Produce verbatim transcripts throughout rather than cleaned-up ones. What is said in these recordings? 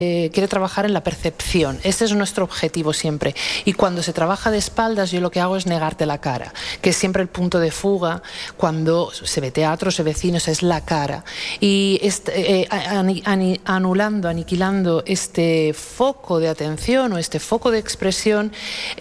Eh, quiere trabajar en la percepción. Ese es nuestro objetivo siempre. Y cuando se trabaja de espaldas, yo lo que hago es negarte la cara, que es siempre el punto de fuga cuando se ve teatro, se ve cine, o sea, es la cara. Y este, eh, an, an, anulando, aniquilando este foco de atención o este foco de expresión,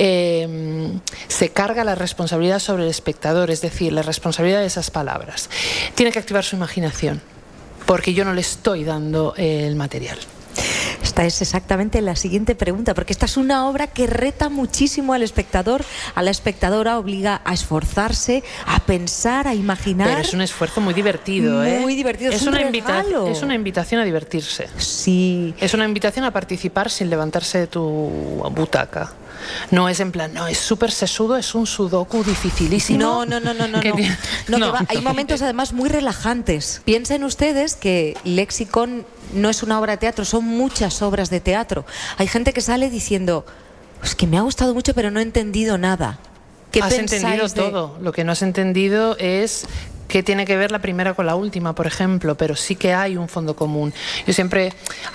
eh, se carga la responsabilidad sobre el espectador, es decir, la responsabilidad de esas palabras. Tiene que activar su imaginación, porque yo no le estoy dando el material. Esta es exactamente la siguiente pregunta, porque esta es una obra que reta muchísimo al espectador, a la espectadora, obliga a esforzarse, a pensar, a imaginar. Pero es un esfuerzo muy divertido, ¿eh? Muy divertido, es, es un una regalo. Es una invitación a divertirse. Sí. Es una invitación a participar sin levantarse de tu butaca. No es en plan, no, es súper sesudo, es un sudoku dificilísimo. No, no, no, no, no. no. Tiene... no, no. Que va, hay momentos además muy relajantes. Piensen ustedes que Lexicon no es una obra de teatro, son muchas obras de teatro. Hay gente que sale diciendo, es que me ha gustado mucho, pero no he entendido nada. ¿Qué has entendido de... todo. Lo que no has entendido es qué tiene que ver la primera con la última, por ejemplo, pero sí que hay un fondo común. Yo siempre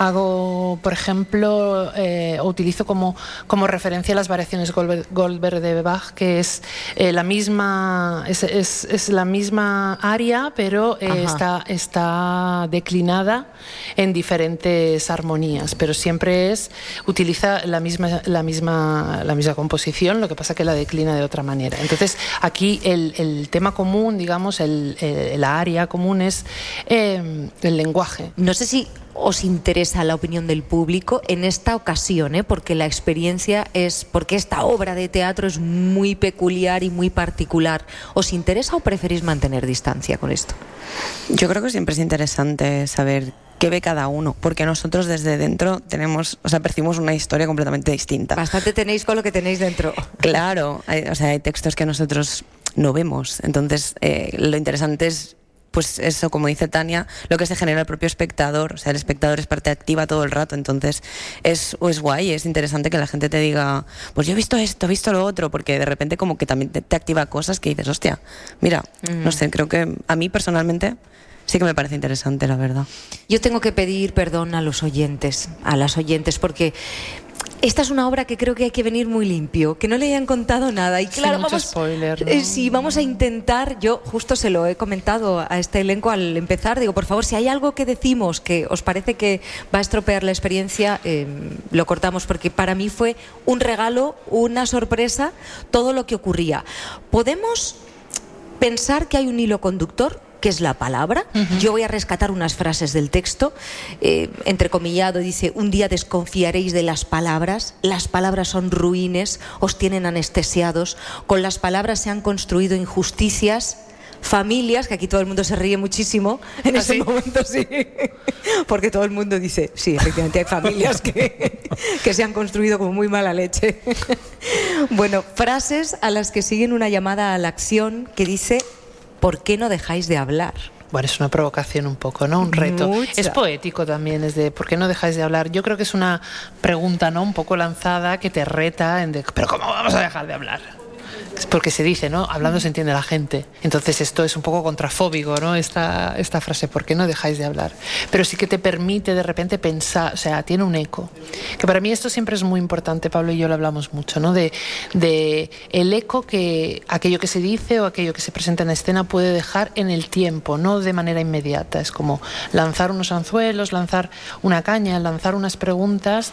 hago, por ejemplo, eh, o utilizo como, como referencia las variaciones Goldberg, Goldberg de Bach, que es eh, la misma es, es, es la misma aria, pero eh, está, está declinada en diferentes armonías, pero siempre es utiliza la misma, la misma, la misma composición, lo que pasa que la declina de otra manera. Entonces, aquí el, el tema común, digamos, el la área común es eh, el lenguaje. No sé si os interesa la opinión del público en esta ocasión, ¿eh? Porque la experiencia es, porque esta obra de teatro es muy peculiar y muy particular. ¿Os interesa o preferís mantener distancia con esto? Yo creo que siempre es interesante saber qué ve cada uno, porque nosotros desde dentro tenemos, o sea, percibimos una historia completamente distinta. Bastante tenéis con lo que tenéis dentro. Claro, hay, o sea, hay textos que nosotros no vemos, entonces eh, lo interesante es, pues eso, como dice Tania, lo que se genera el propio espectador, o sea, el espectador es parte activa todo el rato, entonces es, es guay, es interesante que la gente te diga, pues yo he visto esto, he visto lo otro, porque de repente como que también te, te activa cosas que dices, hostia, mira, mm. no sé, creo que a mí personalmente sí que me parece interesante, la verdad. Yo tengo que pedir perdón a los oyentes, a las oyentes, porque esta es una obra que creo que hay que venir muy limpio, que no le hayan contado nada. Y claro, sí, mucho vamos, spoiler, ¿no? eh, sí, vamos a intentar, yo justo se lo he comentado a este elenco al empezar, digo, por favor, si hay algo que decimos que os parece que va a estropear la experiencia, eh, lo cortamos, porque para mí fue un regalo, una sorpresa, todo lo que ocurría. ¿Podemos pensar que hay un hilo conductor, que es la palabra? Uh-huh. Yo voy a rescatar unas frases del texto, eh, entrecomillado, dice: un día desconfiaréis de las palabras, las palabras son ruines, os tienen anestesiados, con las palabras se han construido injusticias, familias, que aquí todo el mundo se ríe muchísimo en ese momento, sí, porque todo el mundo dice, sí, efectivamente hay familias que, que se han construido con muy mala leche. Bueno, frases a las que siguen una llamada a la acción que dice: ¿por qué no dejáis de hablar? Bueno, es una provocación un poco, ¿no? Un reto. Mucha. Es poético también, es de ¿por qué no dejáis de hablar? Yo creo que es una pregunta, ¿no? Un poco lanzada que te reta en de, ¿pero cómo vamos a dejar de hablar? Es porque se dice, ¿no? Hablando se entiende la gente. Entonces esto es un poco contrafóbico, ¿no? Esta, esta frase, ¿por qué no dejáis de hablar? Pero sí que te permite de repente pensar, o sea, tiene un eco. Que para mí esto siempre es muy importante, Pablo y yo lo hablamos mucho, ¿no? De, de el eco que aquello que se dice o aquello que se presenta en escena puede dejar en el tiempo, no de manera inmediata. Es como lanzar unos anzuelos, lanzar una caña, lanzar unas preguntas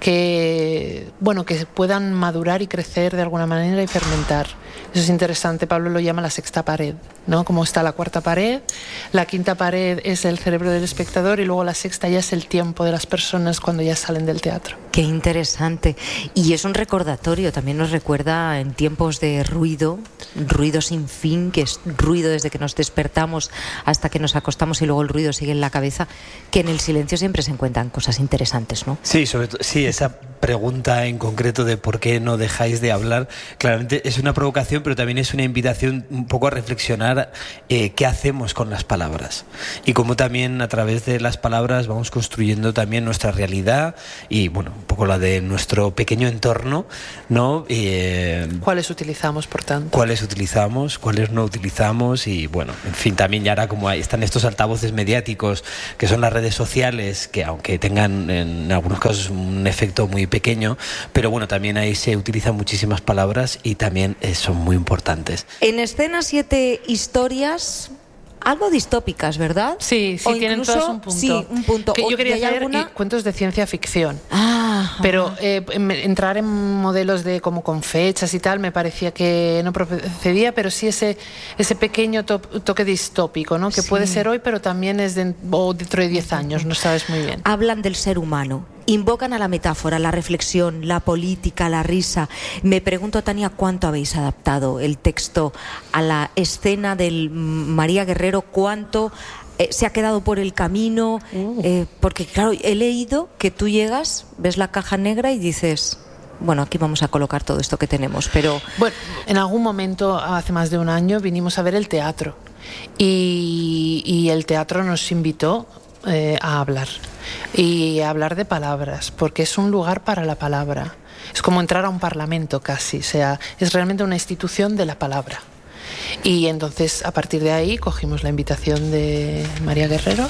que, bueno, que puedan madurar y crecer de alguna manera y fermentar. Eso es interesante, Pablo lo llama la sexta pared, ¿no? Como está la cuarta pared, la quinta pared es el cerebro del espectador y luego la sexta ya es el tiempo de las personas cuando ya salen del teatro. Qué interesante. Y es un recordatorio, también nos recuerda en tiempos de ruido, ruido sin fin, que es ruido desde que nos despertamos hasta que nos acostamos y luego el ruido sigue en la cabeza, que en el silencio siempre se encuentran cosas interesantes, ¿no? Sí, sobre todo, sí, esa pregunta en concreto de por qué no dejáis de hablar, claramente es una provocación, pero también es una invitación un poco a reflexionar eh, qué hacemos con las palabras y cómo también a través de las palabras vamos construyendo también nuestra realidad y, bueno, un poco la de nuestro pequeño entorno, ¿no? Eh, ¿Cuáles utilizamos, por tanto? ¿Cuáles utilizamos? ¿Cuáles no utilizamos? Y, bueno, en fin, también ya ahora como hay, están estos altavoces mediáticos que son las redes sociales, que aunque tengan en algunos casos un efecto muy pequeño, pero bueno, también ahí se utilizan muchísimas palabras y también eh, son muy importantes. En escena siete historias algo distópicas, ¿verdad? Sí, sí, o tienen incluso, todas un punto. Sí, un punto. Que yo quería hacer alguna... cuentos de ciencia ficción. Ah, pero eh, entrar en modelos de como con fechas y tal me parecía que no procedía, pero sí ese ese pequeño to toque distópico, ¿no? Que sí. Puede ser hoy, pero también es de, o dentro de diez años, no sabes muy bien. Hablan del ser humano. Invocan a la metáfora, la reflexión, la política, la risa. Me pregunto, Tania, ¿cuánto habéis adaptado el texto a la escena del María Guerrero? ¿Cuánto eh, se ha quedado por el camino? Uh. Eh, porque, claro, he leído que tú llegas, ves la caja negra y dices... Bueno, aquí vamos a colocar todo esto que tenemos, pero... Bueno, en algún momento, hace más de un año, vinimos a ver el teatro. Y, y el teatro nos invitó eh, a hablar. Y a hablar de palabras, porque es un lugar para la palabra. Es como entrar a un parlamento casi, o sea, es realmente una institución de la palabra. Y entonces, a partir de ahí, cogimos la invitación de María Guerrero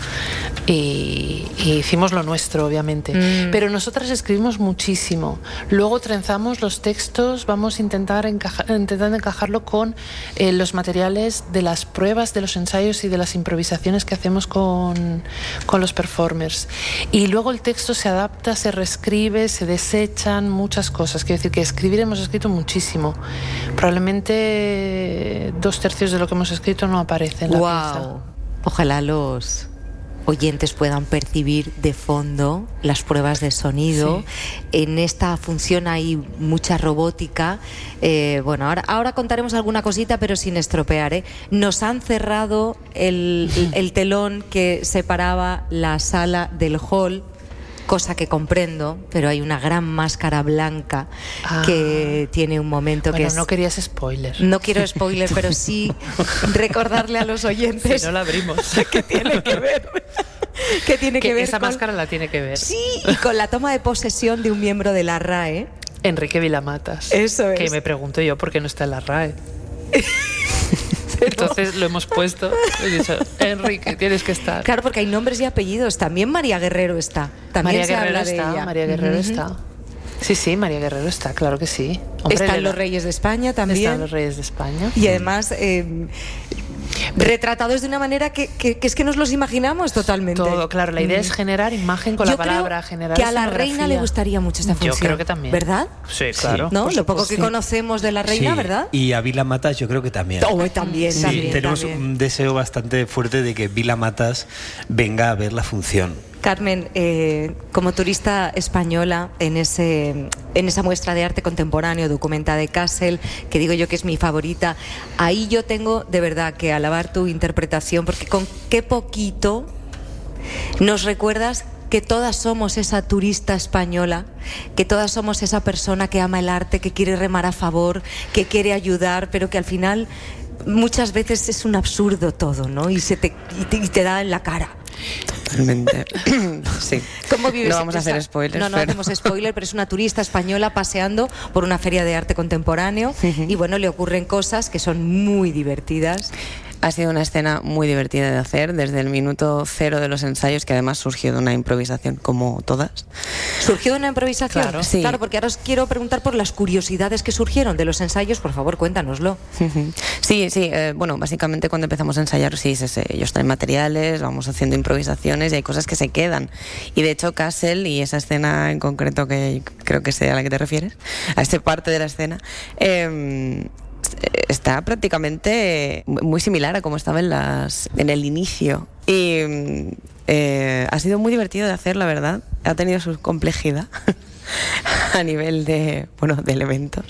y, y hicimos lo nuestro, obviamente. Mm. Pero nosotras escribimos muchísimo. Luego trenzamos los textos, vamos a intentar encajar, intentando encajarlo con eh, los materiales de las pruebas, de los ensayos y de las improvisaciones que hacemos con, con los performers. Y luego el texto se adapta, se reescribe, se desechan muchas cosas. Quiero decir que escribir hemos escrito muchísimo. Probablemente dos tercios de lo que hemos escrito no aparece en la wow. pieza. Ojalá los oyentes puedan percibir de fondo las pruebas de sonido. Sí. En esta función hay mucha robótica. Eh, bueno, ahora, ahora contaremos alguna cosita, pero sin estropear, ¿eh? Nos han cerrado el, el, el telón que separaba la sala del hall, cosa que comprendo, pero hay una gran máscara blanca ah. que tiene un momento bueno, que es... no querías spoiler. No quiero spoiler, pero sí recordarle a los oyentes... Si no la abrimos. ¿Qué tiene que ver? ¿Qué tiene que, que ver esa con... máscara la tiene que ver. Sí, y con la toma de posesión de un miembro de la R A E. Enrique Vilamatas. Eso es. Que me pregunto yo por qué no está en la R A E. Entonces lo hemos puesto. He dicho, Enrique, tienes que estar. Claro, porque hay nombres y apellidos. También María Guerrero está. También María se Guerrero habla está. de ella. María Guerrero uh-huh. está. Sí, sí, María Guerrero está, claro que sí. Hombre, están los Reyes de España también. Están los Reyes de España. Y además eh, retratados de una manera que, que, que es que nos los imaginamos totalmente. Todo, claro. La idea mm. es generar imagen con Yo la palabra, creo generar que a la reina le gustaría mucho esta función. Yo creo que también. ¿Verdad? Sí, claro. ¿No? Lo poco que sí. conocemos de la reina, sí. ¿verdad? Y a Vila Matas yo creo que también. Oh, también, sí, también. Tenemos también. un deseo bastante fuerte de que Vila Matas venga a ver la función. Carmen, eh, como turista española en ese en esa muestra de arte contemporáneo, Documenta de Kassel, que digo yo que es mi favorita, ahí yo tengo de verdad que alabar tu interpretación, porque con qué poquito nos recuerdas que todas somos esa turista española, que todas somos esa persona que ama el arte, que quiere remar a favor, que quiere ayudar, pero que al final muchas veces es un absurdo todo, ¿no? Y se te, y te, y te da en la cara. Totalmente. Sí. ¿Cómo vives? No vamos a hacer spoilers. No, no pero... hacemos spoiler, pero es una turista española paseando por una feria de arte contemporáneo uh-huh. y bueno, le ocurren cosas que son muy divertidas. Ha sido una escena muy divertida de hacer desde el minuto cero de los ensayos, que además surgió de una improvisación como todas. ¿Surgió de una improvisación? Claro, sí. Claro, porque ahora os quiero preguntar por las curiosidades que surgieron de los ensayos. Por favor, cuéntanoslo. Sí, sí. Eh, bueno, básicamente cuando empezamos a ensayar, sí, sí, sí, ellos traen materiales, vamos haciendo improvisaciones y hay cosas que se quedan. Y de hecho, Kassel y esa escena en concreto, que creo que sé a la que te refieres, a esta parte de la escena... Eh, está prácticamente muy similar a como estaba en las en el inicio y eh, ha sido muy divertido de hacer, la verdad. Ha tenido su complejidad a nivel de bueno de elementos,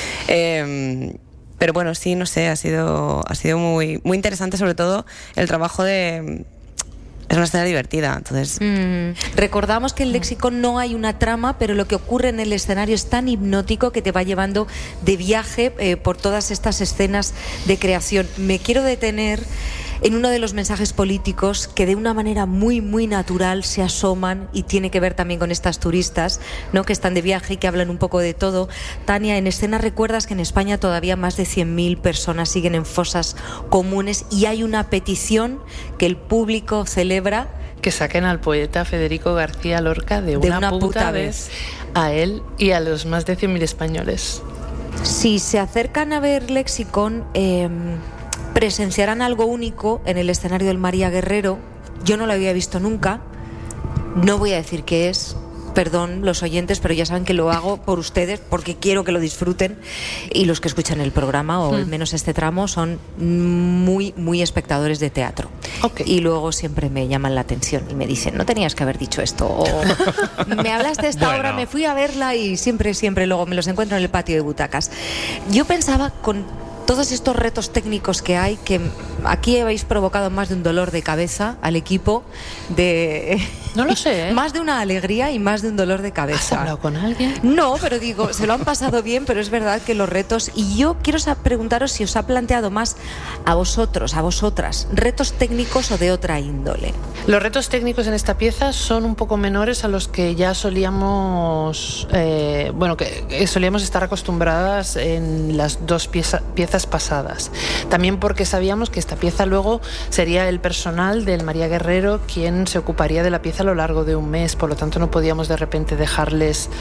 eh, pero bueno, sí, no sé, ha sido ha sido muy muy interesante, sobre todo el trabajo de es una escena divertida, entonces... Mm. Recordamos que en Léxico no hay una trama, pero lo que ocurre en el escenario es tan hipnótico que te va llevando de viaje eh, por todas estas escenas de creación. Me quiero detener en uno de los mensajes políticos que de una manera muy, muy natural se asoman, y tiene que ver también con estas turistas, ¿no?, que están de viaje y que hablan un poco de todo. Tania, en escena recuerdas que en España todavía más de cien mil personas siguen en fosas comunes, y hay una petición que el público celebra. Que saquen al poeta Federico García Lorca de una, de una puta, puta vez, a él y a los más de cien mil españoles. Si se acercan a ver Lexicon, eh, presenciarán algo único en el escenario del María Guerrero. Yo no lo había visto nunca. No voy a decir qué es, perdón los oyentes, pero ya saben que lo hago por ustedes, porque quiero que lo disfruten, y los que escuchan el programa, o al menos este tramo, son muy, muy espectadores de teatro. Okay. Y luego siempre me llaman la atención y me dicen, no tenías que haber dicho esto, o me hablaste de esta Bueno. obra, me fui a verla, y siempre, siempre luego me los encuentro en el patio de butacas. Yo pensaba, con todos estos retos técnicos que hay, que aquí habéis provocado más de un dolor de cabeza al equipo, de... No lo sé, ¿eh? Más de una alegría y más de un dolor de ¿Has cabeza. hablado con alguien? No, pero digo, se lo han pasado bien, pero es verdad que los retos... Y yo quiero sa- preguntaros si os ha planteado más a vosotros, a vosotras, retos técnicos o de otra índole. Los retos técnicos en esta pieza son un poco menores a los que ya solíamos, eh, bueno, que, que solíamos estar acostumbradas en las dos pieza, piezas pasadas. También porque sabíamos que esta pieza luego sería el personal del María Guerrero quien se ocuparía de la pieza a lo largo de un mes, por lo tanto no podíamos de repente dejarles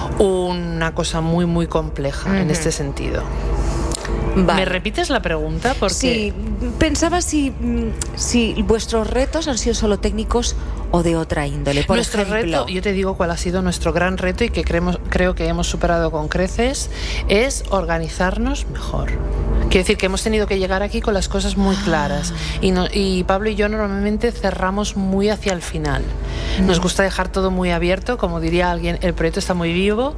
una cosa muy muy compleja. Uh-huh. En este sentido. Vale. ¿Me repites la pregunta? Porque... Sí, pensaba si, si vuestros retos han sido solo técnicos o de otra índole. Por nuestro ejemplo, reto, yo te digo cuál ha sido nuestro gran reto y que creemos, creo que hemos superado con creces, es organizarnos mejor. Quiero decir que hemos tenido que llegar aquí con las cosas muy claras, y, no, y Pablo y yo normalmente cerramos muy hacia el final. Nos gusta dejar todo muy abierto, como diría alguien, el proyecto está muy vivo.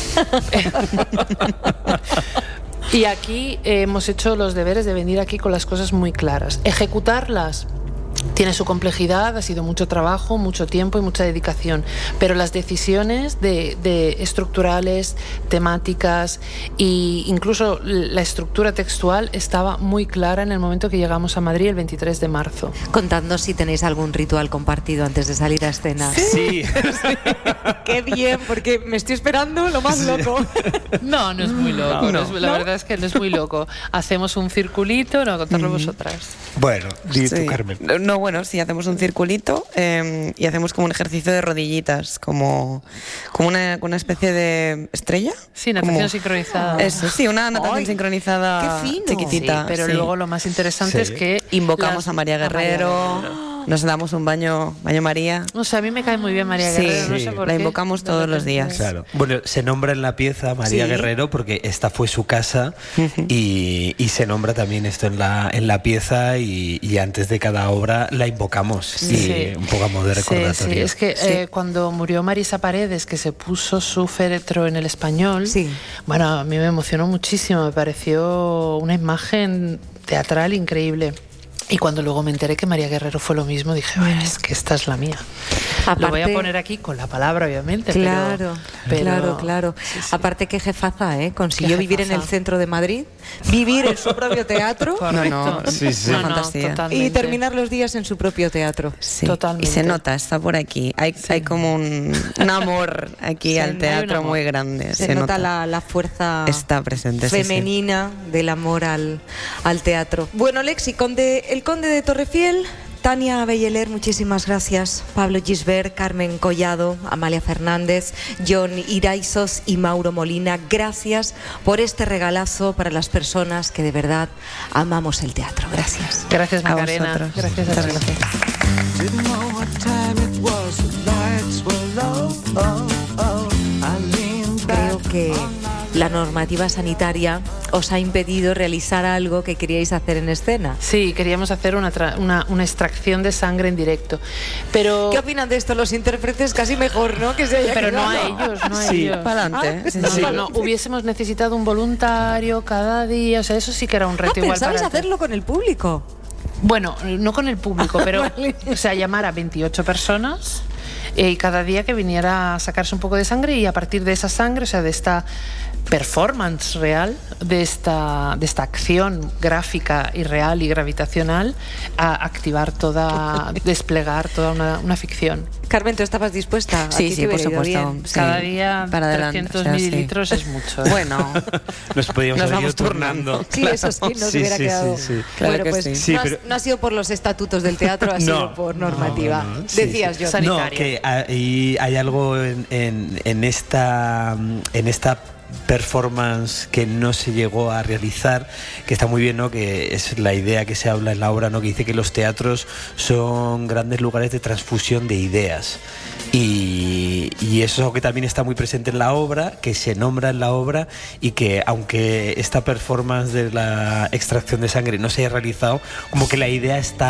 Y aquí eh, hemos hecho los deberes de venir aquí con las cosas muy claras. Ejecutarlas tiene su complejidad, ha sido mucho trabajo, mucho tiempo y mucha dedicación, pero las decisiones de, de estructurales, temáticas e incluso la estructura textual estaba muy clara en el momento que llegamos a Madrid el veintitrés de marzo. Contadnos si tenéis algún ritual compartido antes de salir a escena. Sí. Qué bien, porque me estoy esperando lo más loco. No, no es muy loco. No, no es, la ¿no? verdad es que no es muy loco. Hacemos un circulito, no, contarlo mm. vosotras. Bueno, di Sí. tú, Carmen. No, bueno, sí, hacemos un circulito eh, y hacemos como un ejercicio de rodillitas, como, como una, una especie de estrella. Sí, natación como, sincronizada. Eso, sí, una natación Ay, sincronizada qué fino. chiquitita. Sí, pero sí. luego lo más interesante Sí. es que Invocamos las- a María Guerrero, a María Guerrero. nos damos un baño, baño María. O sea, a mí me cae muy bien María Sí, Guerrero, no sí. sé por La qué. invocamos De todos los repente- días. Claro. Bueno, se nombra en la pieza María Sí. Guerrero porque esta fue su casa y, y se nombra también esto en la, en la pieza y, y antes de cada obra la invocamos. Sí. Y un poco a modo de recordatorio. Sí, sí, es que Sí. eh, cuando murió Marisa Paredes, que se puso su féretro en el español, Sí. bueno, a mí me emocionó muchísimo, me pareció una imagen teatral increíble. Y cuando luego me enteré que María Guerrero fue lo mismo, dije, bueno, es que esta es la mía. Lo voy a Aparte- poner aquí con la palabra, obviamente. Claro, pero, pero- claro, claro. Sí, sí. Aparte, qué jefaza, ¿eh? Consiguió Qué vivir en el jefaza. centro de Madrid, vivir en su propio teatro Correcto. No, no, sí, sí. No, no, Fantasía. totalmente. y terminar los días en su propio teatro. Sí. Totalmente. Y se nota, está por aquí. Hay, hay como un, un amor aquí Sí, hay al un teatro amor. muy grande. Se, nota, La, la fuerza Está presente, sí, sí. femenina del amor al, al teatro. Bueno, Lexi, conde, el conde de Torrefiel, Tania Belleler, muchísimas gracias. Pablo Gisbert, Carmen Collado, Amalia Fernández, John Iraizos y Mauro Molina, gracias por este regalazo para las personas que de verdad amamos el teatro. Gracias. Gracias, A Macarena. vosotros. Gracias a Muchas ti. gracias. Didn't know what time it was, the lights were low. Oh, oh. I leaned Creo back. que la normativa sanitaria os ha impedido realizar algo que queríais hacer en escena. Sí, queríamos hacer una, tra- una, una extracción de sangre en directo. Pero, ¿Qué opinan de esto los intérpretes? Casi mejor, ¿no? Que se haya pero no quedado. a ellos, no a Sí. ellos. Para adelante. Ah, sí, No, sí. no, no, hubiésemos necesitado un voluntario cada día, o sea, eso sí que era un reto Ah, igual pensabais para hacerlo con el público. Bueno, no con el público, pero Vale. o sea, llamar a veintiocho personas eh, y cada día que viniera a sacarse un poco de sangre, y a partir de esa sangre, o sea, de esta performance real, de esta, de esta acción gráfica y real y gravitacional, a activar toda, desplegar toda una, una ficción. Carmen, ¿tú estabas dispuesta? A Sí, ti sí, te por hubiera ido supuesto. bien. Sí, Cada día para adelante, trescientos o sea, sí. mililitros es mucho. ¿eh? Bueno, Nos podíamos Nos haber ido vamos turnando. turnando. Sí, eso sí, nos Sí, hubiera sí, quedado. sí, sí. Claro Bueno, que pues sí. Sí, no, pero- has- no ha sido por los estatutos del teatro, ha sido No, por no, normativa. no, no. Sí, Decías sí. yo. Sanitaria. No, que hay, hay algo en, en, en esta en esta performance que no se llegó a realizar, que está muy bien, ¿no? Que es la idea que se habla en la obra, ¿no? Que dice que los teatros son grandes lugares de transfusión de ideas. Y, y eso es algo que también está muy presente en la obra, que se nombra en la obra, y que aunque esta performance de la extracción de sangre no se haya realizado, como que la idea está